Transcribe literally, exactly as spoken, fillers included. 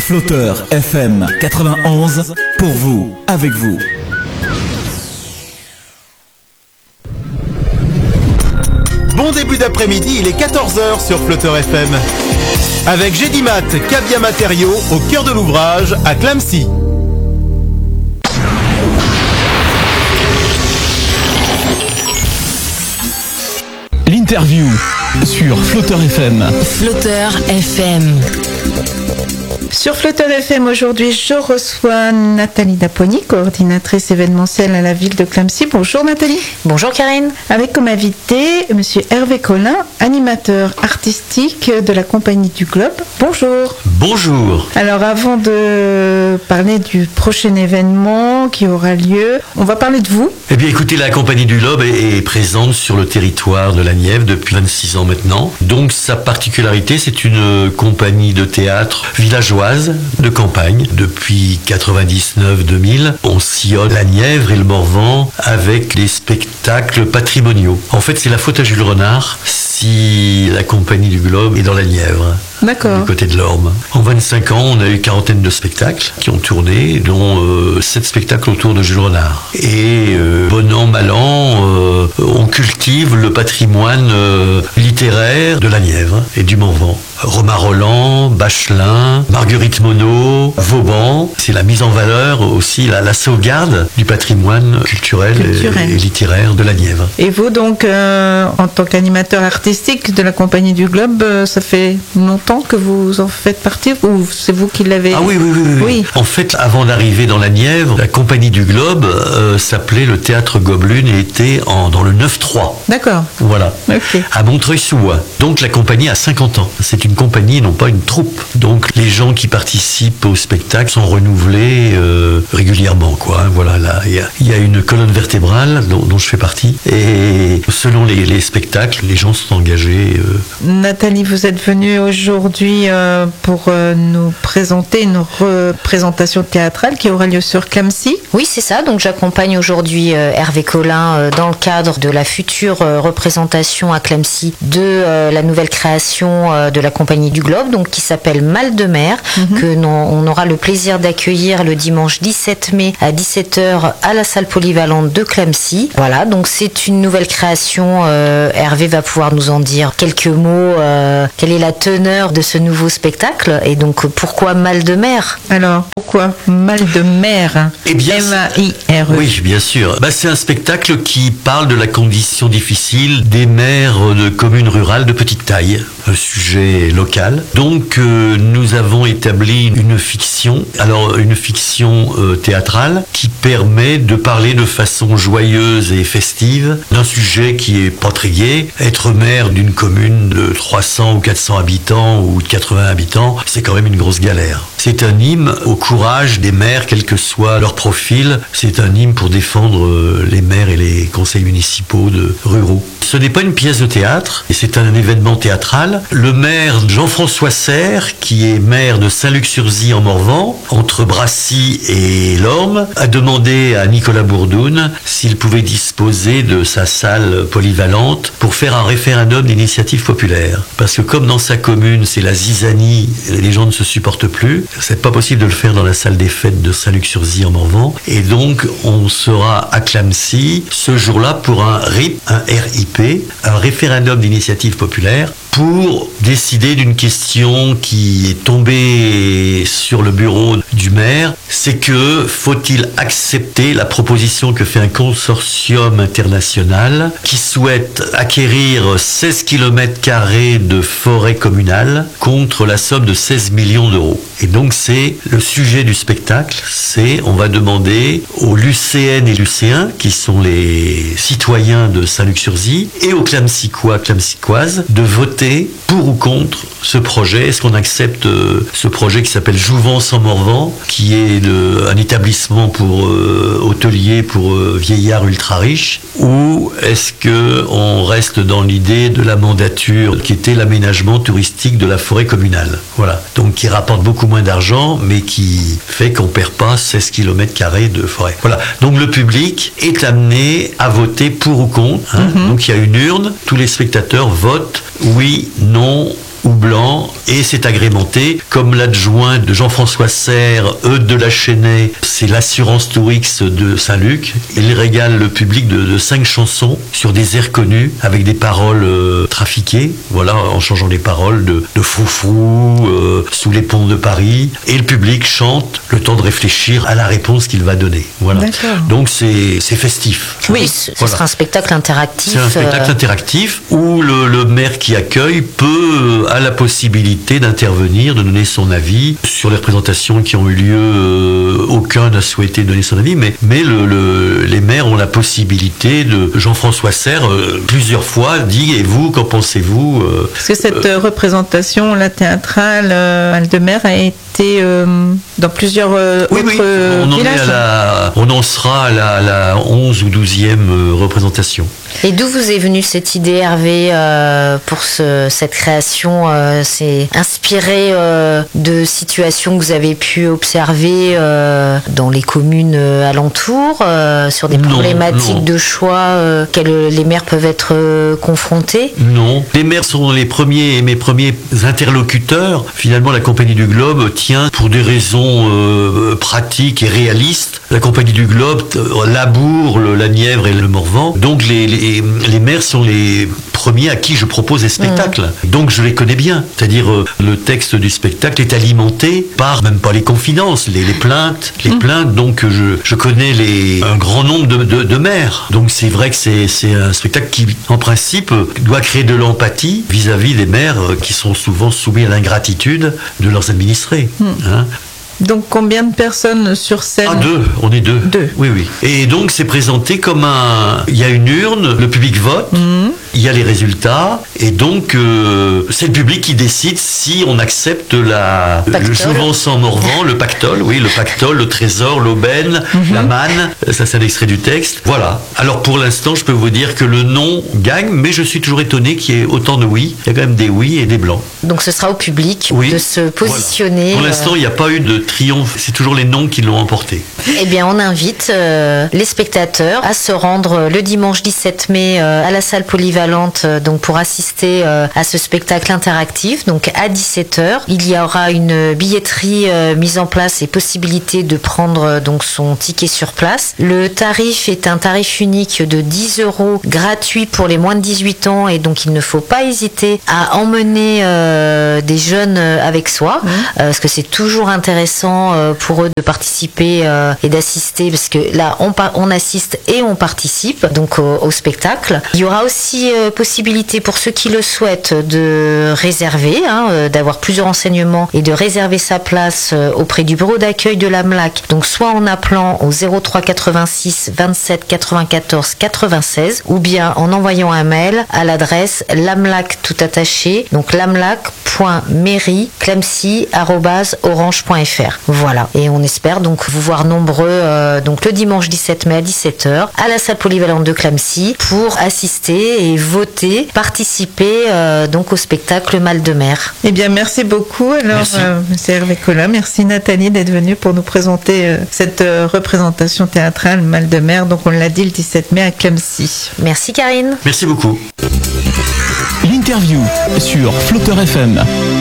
Flotteur F M quatre-vingt-onze, pour vous, avec vous. Bon début d'après-midi, il est quatorze heures sur Flotteur F M. Avec Gédimat, Cavia Matériaux, au cœur de l'ouvrage, à Clamecy. L'interview sur Flotteur F M. Flotteur F M. Sur Flotteur F M, aujourd'hui, je reçois Nathalie Daponi, coordinatrice événementielle à la ville de Clamecy. Bonjour Nathalie. Bonjour Karine. Avec comme invité, monsieur Hervé Collin, animateur artistique de la Compagnie du Globe. Bonjour. Bonjour. Alors avant de parler du prochain événement qui aura lieu, on va parler de vous. Eh bien écoutez, la Compagnie du Globe est, est présente sur le territoire de la Nièvre depuis vingt-six ans maintenant. Donc sa particularité, c'est une compagnie de théâtre villageoise de campagne. Depuis quatre-vingt-dix-neuf deux mille, on sillonne la Nièvre et le Morvan avec des spectacles patrimoniaux. En fait, c'est la faute à Jules Renard si la Compagnie du Globe est dans la Nièvre. D'accord. Du côté de l'Orme. En vingt-cinq ans, on a eu une quarantaine de spectacles qui ont tourné, dont euh, sept spectacles autour de Jules Renard. Et euh, bon an, mal an, euh, on cultive le patrimoine euh, littéraire de la Nièvre et du Morvan. Romain Roland, Bachelin, Marguerite Monod, Vauban. C'est la mise en valeur aussi, la, la sauvegarde du patrimoine culturel, culturel. Et, et littéraire de la Nièvre. Et vous donc, euh, en tant qu'animateur artistique de la Compagnie du Globe, euh, ça fait longtemps que vous en faites partie ou c'est vous qui l'avez... Ah oui, oui, oui, oui. oui. En fait, avant d'arriver dans la Nièvre, la Compagnie du Globe euh, s'appelait le Théâtre Gobelune et était en, dans le neuf trois. D'accord. Voilà. Okay. À Montreuil-sous-Bois. Donc la compagnie a cinquante ans. C'est une compagnie, non pas une troupe. Donc les gens qui participent au spectacle sont renouvelés euh, régulièrement, quoi. Voilà, là, il y, y a une colonne vertébrale dont, dont je fais partie. Et selon les, les spectacles, les gens sont engagés. Euh... Nathalie, vous êtes venue aujourd'hui euh, pour euh, nous présenter une représentation théâtrale qui aura lieu sur Clamecy. Oui, c'est ça. Donc j'accompagne aujourd'hui euh, Hervé Collin euh, dans le cadre de la future euh, représentation à Clamecy de euh, la nouvelle création euh, de la Compagnie du Globe, donc qui s'appelle Mal de mer, mm-hmm. que non, on aura le plaisir d'accueillir le dimanche dix-sept mai à dix-sept heures à la salle polyvalente de Clamecy. Voilà, donc c'est une nouvelle création. Euh, Hervé va pouvoir nous en dire quelques mots. Euh, quelle est la teneur de ce nouveau spectacle et donc pourquoi Mal de mer? Alors, pourquoi Mal de mer? Eh bien, M A I R E. Oui, bien sûr. Bah, c'est un spectacle qui parle de la condition difficile des maires de communes rurales de petite taille, un sujet local. Donc, euh, nous avons établi une fiction, alors une fiction euh, théâtrale qui permet de parler de façon joyeuse et festive d'un sujet qui est pas très gai. Être maire d'une commune de trois cents ou quatre cents habitants ou de quatre-vingts habitants, c'est quand même une grosse galère. C'est un hymne au courage des maires, quel que soit leur profil. C'est un hymne pour défendre les maires et les conseils municipaux de ruraux. Ce n'est pas une pièce de théâtre, et c'est un événement théâtral. Le maire Jean-François Serre, qui est maire de Saint-Luc-sur-Zie en Morvan, entre Brassy et l'Orme, a demandé à Nicolas Bourdoun s'il pouvait disposer de sa salle polyvalente pour faire un référendum d'initiative populaire. Parce que comme dans sa commune, c'est la zizanie, les gens ne se supportent plus, c'est pas possible de le faire dans la salle des fêtes de Saint-Luc-sur-Zie en Morvan. Et donc, on sera à Clamecy ce jour-là pour un R I P, un R I P, un référendum d'initiative populaire, pour décider d'une question qui est tombée sur le bureau du maire. C'est que faut-il accepter la proposition que fait un consortium international qui souhaite acquérir seize kilomètres carrés de forêt communale contre la somme de seize millions d'euros. Et donc c'est le sujet du spectacle, c'est on va demander aux Lucéennes et Lucéens, qui sont les citoyens de Saint-Luc-sur-Zie, et aux Clamecycois, Clamecycoises, de voter pour ou contre ce projet. Est-ce qu'on accepte euh, ce projet qui s'appelle Jouvence en Morvan, qui est de, un établissement pour euh, hôtelier pour euh, vieillards ultra riches, ou est-ce que on reste dans l'idée de la mandature qui était l'aménagement touristique de la forêt communale, voilà, donc qui rapporte beaucoup moins d'argent mais qui fait qu'on perd pas seize kilomètres carrés de forêt. Voilà, donc le public est amené à voter pour ou contre, hein. Mm-hmm. Donc il y a une urne, tous les spectateurs votent oui, non ou blanc, et c'est agrémenté, comme l'adjoint de Jean-François Serre, Eudes de la Chênaie, c'est l'assurance Tourix de Saint-Luc. Il régale le public de, de cinq chansons sur des airs connus, avec des paroles euh, trafiquées, voilà, en changeant les paroles de, de Froufrou, euh, Sous les ponts de Paris, et le public chante le temps de réfléchir à la réponse qu'il va donner. Voilà. D'accord. Donc c'est, c'est festif. Oui, ce Voilà. sera un spectacle interactif. C'est un spectacle euh, interactif où le, le maire qui accueille peut, a la possibilité d'intervenir, de donner son avis sur les représentations qui ont eu lieu. Euh, aucun n'a souhaité donner son avis, mais, mais le, le, les maires ont la possibilité de. Jean-François Serre, euh, plusieurs fois, dit, et vous, qu'en pensez-vous euh, Parce que cette euh, représentation, la théâtrale euh, Mal de Mer, a été euh, dans plusieurs euh, Oui, autres oui, euh, on en, est villages. à la, on en sera à la, à la onze ou douzième euh, représentation. Et d'où vous est venue cette idée, Hervé, euh, pour ce, cette création euh, C'est inspiré euh, de situations que vous avez pu observer euh, dans les communes euh, alentours, euh, sur des Non, problématiques non. de choix euh, auxquelles les maires peuvent être euh, confrontés? Non. Les maires sont les premiers, mes premiers interlocuteurs. Finalement, la Compagnie du Globe tient, pour des raisons euh, pratiques et réalistes, la Compagnie du Globe euh, laboure le, la Nièvre et le Morvan. Donc les, les, les maires sont les premiers à qui je propose des spectacles. Mmh. Donc je les connais bien. C'est-à-dire euh, le texte du spectacle est alimenté par, même pas les confidences, les, les plaintes. Les mmh. plaintes, donc je, je connais les, un grand nombre de, de, de maires. Donc c'est vrai que c'est, c'est un spectacle qui, en principe, doit créer de l'empathie vis-à-vis des maires qui sont souvent soumis à l'ingratitude de leurs administrés. Mmh. Hein. Donc combien de personnes sur scène? Ah, deux, on est deux. Deux. Oui, oui. Et donc c'est présenté comme un... Il y a une urne, le public vote, mmh. il y a les résultats, et donc euh, c'est le public qui décide si on accepte la... Pactole. Le Jouvency-en-Morvan, le pactole, oui, le pactole, le trésor, l'aubaine, mmh. la manne, ça c'est un extrait du texte. Voilà. Alors pour l'instant, je peux vous dire que le non gagne, mais je suis toujours étonné qu'il y ait autant de oui. Il y a quand même des oui et des blancs. Donc ce sera au public oui. de se positionner. Voilà. Pour l'instant, il n'y a pas eu de triomphe, c'est toujours les noms qui l'ont emporté. Eh bien, on invite euh, les spectateurs à se rendre le dimanche dix-sept mai euh, à la salle polyvalente euh, donc pour assister euh, à ce spectacle interactif. Donc à dix-sept heures, il y aura une billetterie euh, mise en place et possibilité de prendre euh, donc son ticket sur place. Le tarif est un tarif unique de dix euros, gratuit pour les moins de dix-huit ans, et donc il ne faut pas hésiter à emmener euh, des jeunes avec soi, mmh. euh, parce que c'est toujours intéressant pour eux de participer euh, et d'assister, parce que là on, par- on assiste et on participe donc au, au spectacle. Il y aura aussi euh, possibilité pour ceux qui le souhaitent de réserver, hein, euh, d'avoir plusieurs renseignements et de réserver sa place euh, auprès du bureau d'accueil de l'AMLAC, donc soit en appelant au zéro trois quatre-vingt-six vingt-sept quatre-vingt-quatorze quatre-vingt-seize, ou bien en envoyant un mail à l'adresse l'amlac tout attaché, donc lamlac point mairie clamcy arobase orange point f r. Voilà, et on espère donc vous voir nombreux euh, donc le dimanche dix-sept mai à dix-sept heures à la salle polyvalente de Clamcy pour assister et voter, participer euh, donc au spectacle Mal de Mer. Eh bien, merci beaucoup. Alors, merci. Euh, Monsieur Hervé Collin, merci Nathalie d'être venue pour nous présenter euh, cette euh, représentation théâtrale Mal de Mer. Donc, on l'a dit le dix-sept mai à Clamcy. Merci Karine. Merci beaucoup. L'interview sur Flotteur F M.